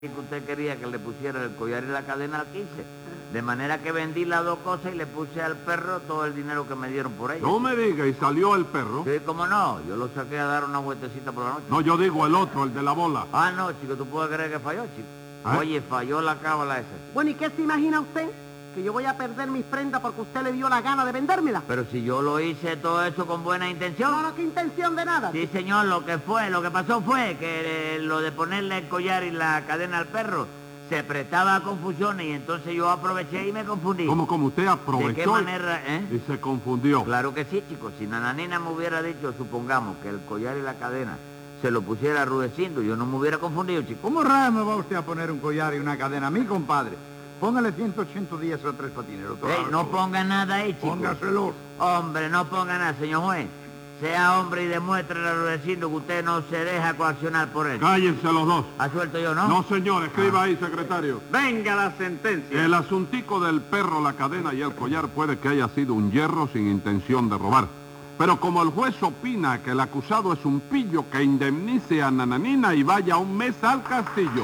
que usted quería que le pusiera el collar y la cadena al 15. De manera que vendí las dos cosas y le puse al perro todo el dinero que me dieron por ella. No me diga, ¿y salió el perro? Sí, cómo no, yo lo saqué a dar una vueltecita por la noche. No, yo digo el otro, el de la bola. Ah, no, chico, tú puedes creer que falló, chico. ¿Ah? Oye, falló la cábala esa. Bueno, ¿y qué se imagina usted? ¿Que yo voy a perder mis prendas porque usted le dio la gana de vendérmela? Pero si yo lo hice todo eso con buena intención. No, qué intención de nada. Sí, señor, lo que pasó fue que lo de ponerle el collar y la cadena al perro se prestaba a confusiones y entonces yo aproveché y me confundí. ¿Cómo usted aprovechó? ¿De qué manera, y se confundió? Claro que sí, chicos. Si Nananina me hubiera dicho, supongamos, que el collar y la cadena se lo pusiera a Rudecindo, yo no me hubiera confundido, chicos. ¿Cómo raro me va usted a poner un collar y una cadena a mí, compadre? Póngale 180 días a Tres Patines, doctor. No ponga nada ahí, chicos. Póngaselo. Hombre, no ponga nada, señor juez. Sea hombre y demuestre a Rudecindo que usted no se deja coaccionar por él. Cállense los dos. ¿Ha suelto yo, no? No, señor, escriba ahí, secretario. Venga la sentencia. El asuntico del perro, la cadena y el collar puede que haya sido un yerro sin intención de robar. Pero como el juez opina que el acusado es un pillo, que indemnice a Nananina y vaya un mes al castillo.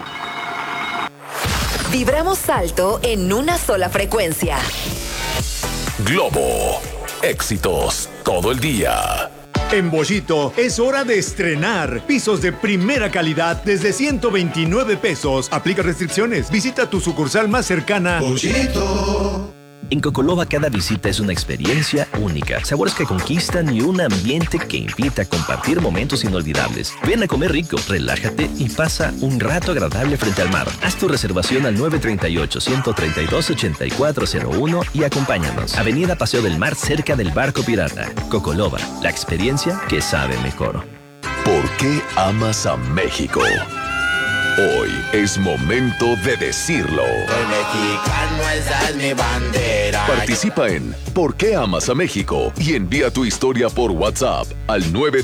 Vibramos alto en una sola frecuencia. Globo. Éxitos todo el día. En Bollito es hora de estrenar pisos de primera calidad desde 129 pesos. Aplica restricciones. Visita tu sucursal más cercana. Bollito. En Cocoloba cada visita es una experiencia única, sabores que conquistan y un ambiente que invita a compartir momentos inolvidables. Ven a comer rico, relájate y pasa un rato agradable frente al mar. Haz tu reservación al 938-132-8401 y acompáñanos. Avenida Paseo del Mar, cerca del Barco Pirata. Cocoloba, la experiencia que sabe mejor. ¿Por qué amas a México? Hoy es momento de decirlo. Soy mexicano, esa es mi bandera. Participa en ¿Por qué amas a México? Y envía tu historia por WhatsApp al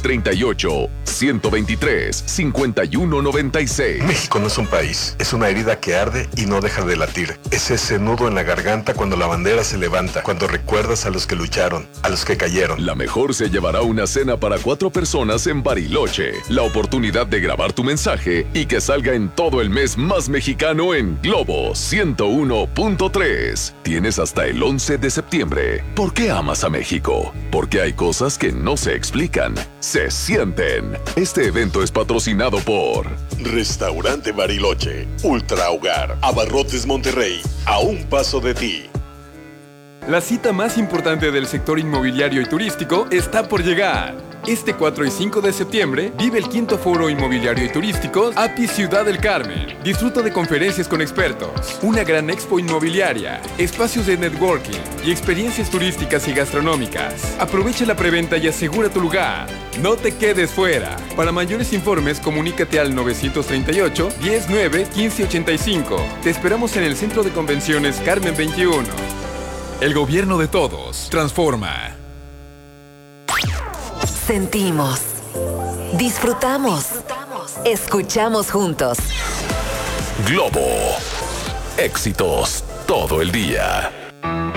938-123-5196. México no es un país, es una herida que arde y no deja de latir. Es ese nudo en la garganta cuando la bandera se levanta, cuando recuerdas a los que lucharon, a los que cayeron. La mejor se llevará una cena para 4 personas en Bariloche. La oportunidad de grabar tu mensaje y que salga en todo el mes más mexicano en Globo 101.3. Tienes hasta el 11 de septiembre. ¿Por qué amas a México? Porque hay cosas que no se explican, se sienten. Este evento es patrocinado por Restaurante Bariloche, Ultra Hogar, Abarrotes Monterrey, a un paso de ti. La cita más importante del sector inmobiliario y turístico está por llegar. Este 4 y 5 de septiembre vive el 5º Foro Inmobiliario y Turístico API Ciudad del Carmen. Disfruta de conferencias con expertos, una gran expo inmobiliaria, espacios de networking y experiencias turísticas y gastronómicas. Aprovecha la preventa y asegura tu lugar. No te quedes fuera. Para mayores informes, comunícate al 938-109-1585. Te esperamos en el Centro de Convenciones Carmen 21. El gobierno de todos. Transforma. Sentimos. Disfrutamos. Escuchamos juntos. Globo. Éxitos todo el día.